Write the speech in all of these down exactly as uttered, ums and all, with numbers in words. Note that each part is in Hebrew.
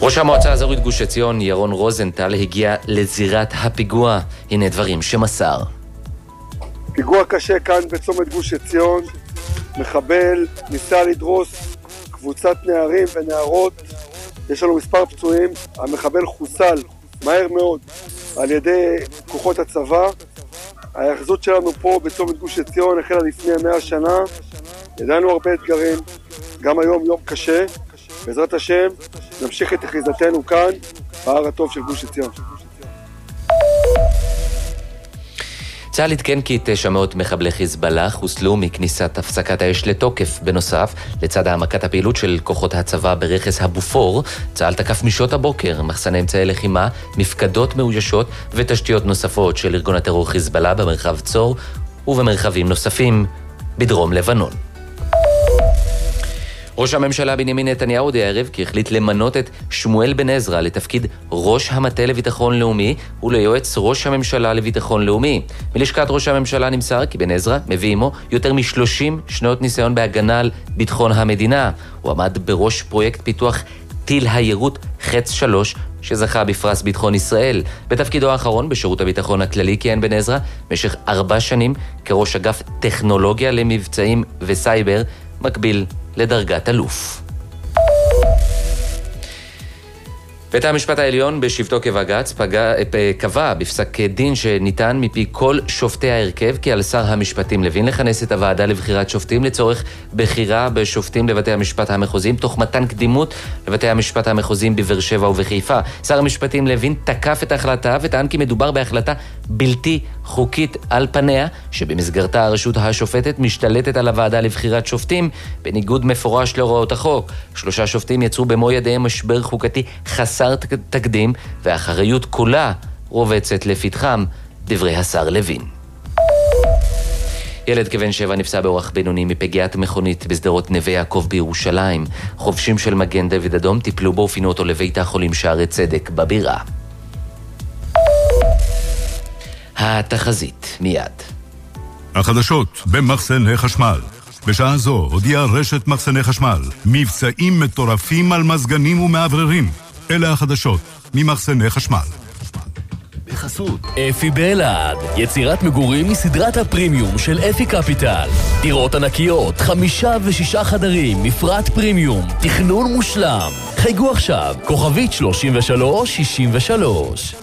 ראש המועצה האזורית גוש עציון, ירון רוזנטל, הגיע לזירת הפיגוע. הנה דברים שמסר. פיגוע קשה כאן בצומת גוש עציון. מחבל ניסה לדרוס קבוצת נערים ונערות. יש לנו מספר פצועים. המחבל חוסל מהר מאוד על ידי כוחות הצבא. ההאחזות שלנו פה בצומת גוש עציון החלה לפני מאה שנה. ידענו הרבה אתגרים, גם היום יום קשה. בעזרת השם נמשיך את אחיזתנו כאן בהר הטוב של גוש עציון. צה"ל עדכן כי תשע מאות מחבלי חיזבאללה חוסלו מכניסת הפסקת האש לתוקף. בנוסף, לצד העמקת הפעילות של כוחות הצבא ברכס הבופור, צה"ל תקף משעות הבוקר מחסני אמצעי לחימה, מפקדות מאוישות ותשתיות נוספות של ארגון הטרור חיזבאללה במרחב צור ובמרחבים נוספים בדרום לבנון. ראש הממשלה בנימין נתניהו הודיע הערב כי החליט למנות את שמואל בן עזרא לתפקיד ראש המטה לביטחון לאומי וליועץ ראש הממשלה לביטחון לאומי. מלשכת ראש הממשלה נמסר כי בן עזרא מביא עמו יותר מ-שלושים שנות ניסיון בהגנה על ביטחון המדינה. הוא עמד בראש פרויקט פיתוח טיל היירוט חץ שלוש שזכה בפרס ביטחון ישראל. בתפקידו האחרון בשירות הביטחון הכללי כיהן בן עזרא במשך ארבע שנים כראש אגף טכנולוגיה למבצעים וסייבר, מקביל לדרגת אלוף. בית המשפט העליון בשבתו כבג"ץ קבע בפסק דין שניתן מפי כל שופטי ההרכב כי על שר המשפטים לוין לכנס את הוועדה לבחירת שופטים לצורך בחירה בשופטים לבתי המשפט המחוזיים תוך מתן קדימות לבתי המשפט המחוזיים בבאר שבע ובחיפה. שר המשפטים לוין תקף את ההחלטה וטען כי מדובר בהחלטה בלתי חוקית על פניה, שבמסגרתה הרשות השופטת משתלטת על הוועדה לבחירת שופטים בניגוד מפורש להוראות החוק. שלושה שופטים יצרו במו ידיהם משבר חוקתי חסר תקדים והאחריות כולה רובצת לפתחם, דברי השר לוין. ילד כבן שבע נפצע באורח בינוני מפגיעת מכונית בשדרות נווה יעקב בירושלים. חובשים של מגן דוד אדום טיפלו בו ופינו אותו לבית החולים שערי צדק בבירה. התחזית מיד. החדשות במחסני חשמל. בשעה זו הודיעה רשת מחסני חשמל מבצעים מטורפים על מזגנים ומעבררים. אלה החדשות ממחסני חשמל. בחסות אפי באלעד, יצירת מגורים מסדרת הפרימיום של אפי קפיטל. דירות ענקיות, חמישה ושישה חדרים, מפרט פרימיום, תכנון מושלם. חייגו עכשיו, כוכבית שלושים ושלוש שישים ושלוש.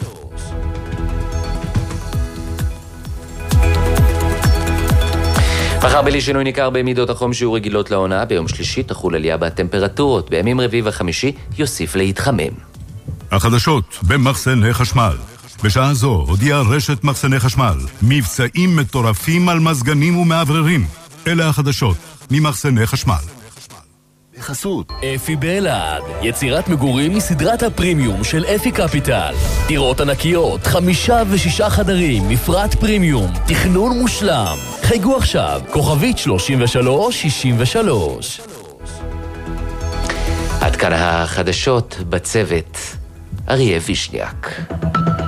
מחר בלי שינוי ניכר במידות החום שיהיו רגילות לעונה, ביום שלישי תחול עלייה בטמפרטורות, בימים רביעי וחמישי יוסיף להתחמם. החדשות במחסני חשמל. בשעה זו הודיעה רשת מחסני חשמל מבצעים מטורפים על מזגנים ומעבררים. אלה החדשות ממחסני חשמל. בחסות אפי באלעד, יצירת מגורים מסדרת הפרימיום של אפי קפיטל. דירות ענקיות, חמישה ושישה חדרים, מפרט פרימיום, תכנון מושלם. חייגו עכשיו, כוכבית שלושים ושלוש שישים ושלוש. עד כאן החדשות, בצוות אריה וישניאק.